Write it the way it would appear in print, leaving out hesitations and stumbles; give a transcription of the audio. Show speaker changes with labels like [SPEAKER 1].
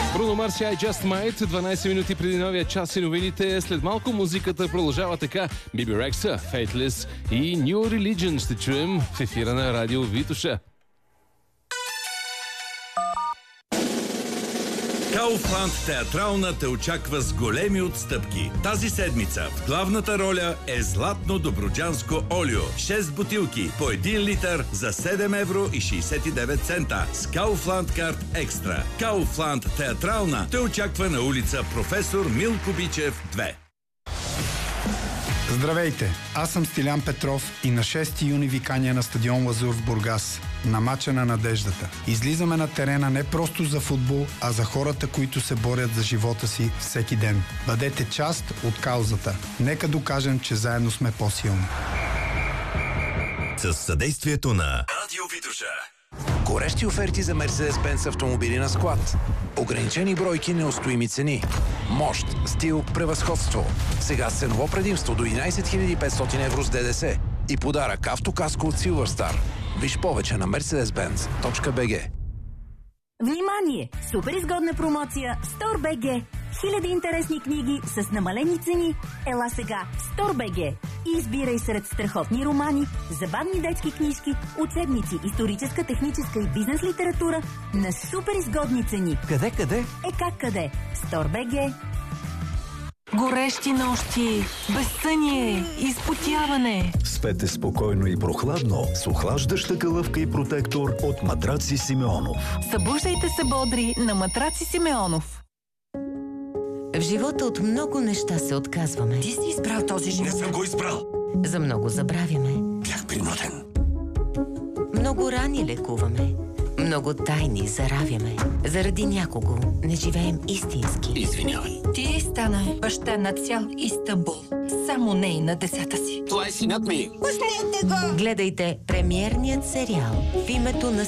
[SPEAKER 1] Бруно Марс, I Just Might, 12 минути преди новия час и новините. След малко музиката продължава така. Биби Рекса, Faithless и New Religion ще чуем в ефира на Радио Витоша.
[SPEAKER 2] Кауфланд театрална те очаква с големи отстъпки. Тази седмица в главната роля е златно добруджанско олио. 6 бутилки по 1 литър за 7 евро и 69 цента с Кауфланд карт екстра. Кауфланд театрална те очаква на улица Професор Милко Бичев 2.
[SPEAKER 3] Здравейте, аз съм Стилян Петров и на 6 юни ви каня на стадион Лазур в Бургас, на мача на надеждата. Излизаме на терена не просто за футбол, а за хората, които се борят за живота си всеки ден. Бъдете част от каузата. Нека докажем, че заедно сме по-силни.
[SPEAKER 2] С съдействието на Радио Витоша.
[SPEAKER 4] Горещи оферти за Mercedes-Benz автомобили на склад. Ограничени бройки, неустоими цени. Мощ, стил, превъзходство. Сега с ценово предимство до 11 500 евро с ДДС. И подарък автокаско от Silverstar. Виж повече на mercedes-benz.bg.
[SPEAKER 5] Внимание! Супер изгодна промоция StoreBG. Хиляди интересни книги с намалени цени. Ела сега в StoreBG и избирай сред страхотни романи, забавни детски книжки, учебници, историческа, техническа и бизнес литература на супер изгодни цени.
[SPEAKER 6] Къде?
[SPEAKER 5] Как къде? StoreBG.
[SPEAKER 7] Горещи нощи, безсъние, изпотяване.
[SPEAKER 8] Спете спокойно и прохладно с охлаждаща калъвка и протектор от Матраци Симеонов.
[SPEAKER 7] Събуждайте се бодри на Матраци Симеонов.
[SPEAKER 9] В живота от много неща се отказваме.
[SPEAKER 10] Ти си избрал този живот.
[SPEAKER 2] Не съм го избрал.
[SPEAKER 9] За много забравяме.
[SPEAKER 2] Бях принуден.
[SPEAKER 9] Много рани лекуваме. Много тайни заравяме. Заради някого не живеем истински.
[SPEAKER 2] Извинявай.
[SPEAKER 10] Ти стана баща на цял Истанбул. Само не и на децата си.
[SPEAKER 2] Това е синът ми.
[SPEAKER 10] Пуснете го!
[SPEAKER 9] Гледайте премиерният сериал в името на